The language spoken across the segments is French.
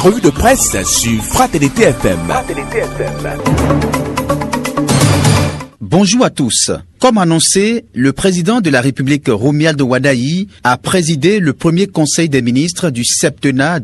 revue de presse sur Fraternité FM. Bonjour à tous. Comme annoncé, le président de la République Romuald Wadayi a présidé le premier conseil des ministres du septennat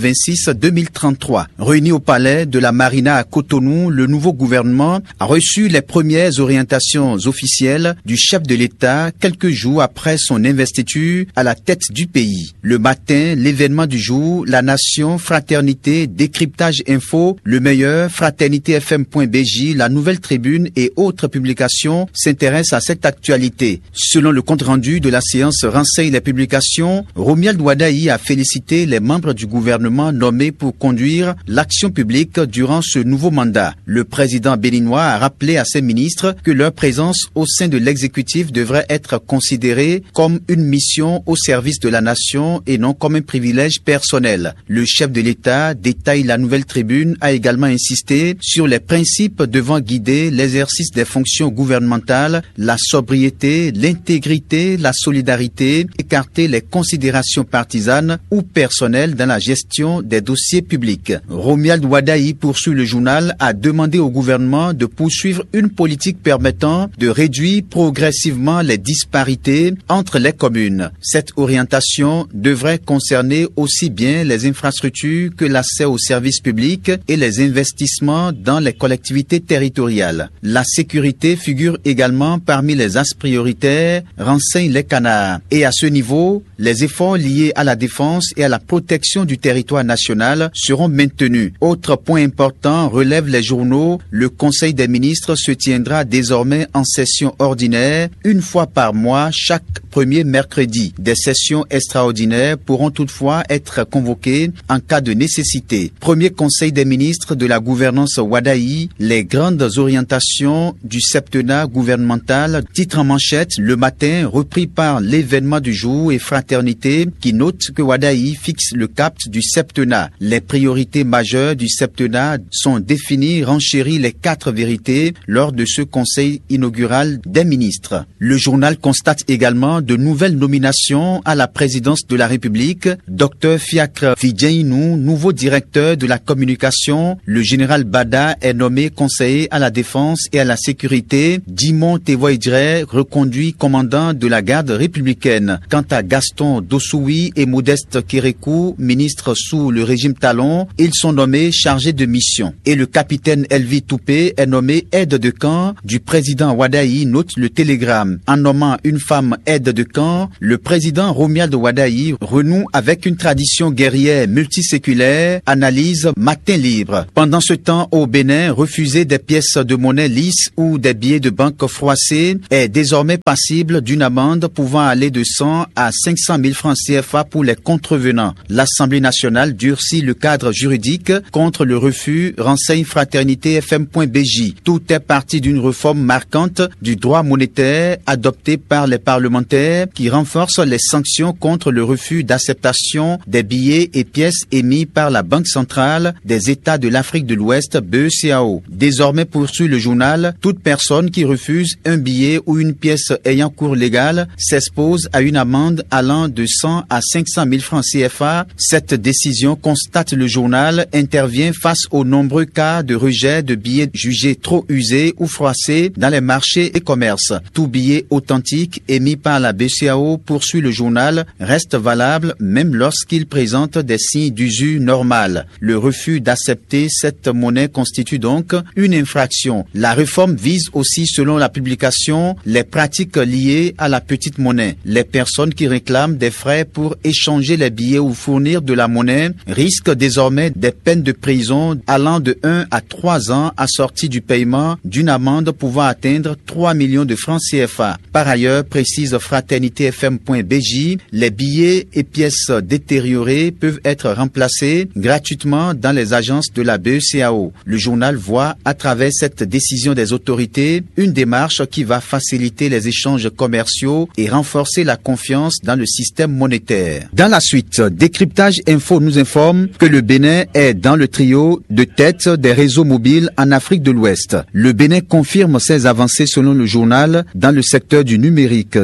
2026-2033. Réuni au palais de la Marina à Cotonou, le nouveau gouvernement a reçu les premières orientations officielles du chef de l'État quelques jours après son investiture à la tête du pays. Le matin, l'événement du jour, la nation, fraternité, décryptage info, le meilleur, fraternitéfm.bj, la nouvelle tribune et autres publications s'intéressent à cette actualité. Selon le compte-rendu de la séance Renseigne les publications, Romuald Wadayi a félicité les membres du gouvernement nommés pour conduire l'action publique durant ce nouveau mandat. Le président béninois a rappelé à ses ministres que leur présence au sein de l'exécutif devrait être considérée comme une mission au service de la nation et non comme un privilège personnel. Le chef de l'État, détaille la nouvelle tribune, a également insisté sur les principes devant guider l'exercice des fonctions gouvernementales, la sobriété, l'intégrité, la solidarité, écarter les considérations partisanes ou personnelles dans la gestion des dossiers publics. Romuald Wadayi, poursuit le journal, a demandé au gouvernement de poursuivre une politique permettant de réduire progressivement les disparités entre les communes. Cette orientation devrait concerner aussi bien les infrastructures que l'accès aux services publics et les investissements dans les collectivités territoriales. La sécurité figure également parmi les axes prioritaires, renseignent les canards. Et à ce niveau, les efforts liés à la défense et à la protection du territoire national seront maintenus. Autre point important, relèvent les journaux, le Conseil des ministres se tiendra désormais en session ordinaire, une fois par mois, chaque premier mercredi. Des sessions extraordinaires pourront toutefois être convoquées en cas de nécessité. Premier Conseil des ministres de la gouvernance Wadayi, les grandes orientations du septennat gouvernemental, titre en manchette, le matin, repris par l'événement du jour et fraternité, qui note que Wadayi fixe le cap du septennat. Les priorités majeures du septennat sont définies, renchérit les 4 vérités lors de ce conseil inaugural des ministres. Le journal constate également de nouvelles nominations à la présidence de la République. Dr Fiacre Fidjainou, nouveau directeur de la communication. Le général Bada est nommé conseiller à la défense et à la sécurité. Dimon Tevoidre, reconduit commandant de la garde républicaine. Quant à Gaston Dossoui et Modeste Kérékou, ministres sous le régime Talon, ils sont nommés chargés de mission. Et le capitaine Elvi Toupé est nommé aide de camp du président Wadayi, note le Télégramme. En nommant une femme aide de camp, le président Romuald Wadayi renoue avec une tradition guerrière multiséculaire, analyse Matin Libre. Pendant ce temps, au Bénin, refuser des pièces de monnaie lisses ou des billets de banque froissés est désormais passible d'une amende pouvant aller de 100 à 500 000 francs CFA pour les contrevenants. L'Assemblée nationale durcit le cadre juridique contre le refus, renseigne fraternitéfm.bj. Tout est parti d'une réforme marquante du droit monétaire adoptée par les parlementaires qui renforce les sanctions contre le refus d'acceptation des billets et pièces émis par la Banque centrale des États de l'Afrique de l'Ouest, BECAO. Désormais, poursuit le journal, toute personne qui refuse un billet ou une pièce ayant cours légal s'expose à une amende allant de 100 à 500 000 francs CFA. Cette décision, constate le journal, intervient face aux nombreux cas de rejet de billets jugés trop usés ou froissés dans les marchés et commerces. Tout billet authentique émis par la BCAO, poursuit le journal, reste valable même lorsqu'il présente des signes d'usure normale. Le refus d'accepter cette monnaie constitue donc une infraction. La réforme vise aussi, selon la publication, les pratiques liées à la petite monnaie. Les personnes qui réclament des frais pour échanger les billets ou fournir de la monnaie risquent désormais des peines de prison allant de 1 à 3 ans assorties du paiement d'une amende pouvant atteindre 3 millions de francs CFA. Par ailleurs, précise fraternitéfm.bj, les billets et pièces détériorées peuvent être remplacés gratuitement dans les agences de la BECAO. Le journal voit, à travers cette décision des autorités, une démarche qui va faciliter les échanges commerciaux et renforcer la confiance dans le système monétaire. Dans la suite, Décryptage Info nous informe que le Bénin est dans le trio de tête des réseaux mobiles en Afrique de l'Ouest. Le Bénin confirme ses avancées selon le journal dans le secteur du numérique. D'après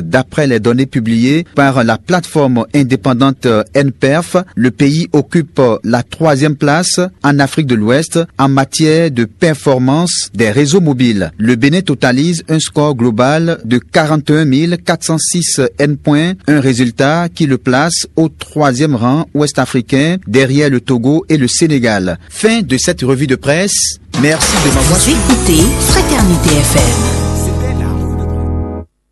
d'après les données publiées par la plateforme indépendante NPerf, le pays occupe la 3e place en Afrique de l'Ouest en matière de performance des réseaux mobiles. Le Bénin totalise un score global de 41 406 endpoints, un résultat qui le place au 3e rang ouest-africain derrière le Togo et le Sénégal. Fin de cette revue de presse. Merci de m'avoir écouté Fraternité FM.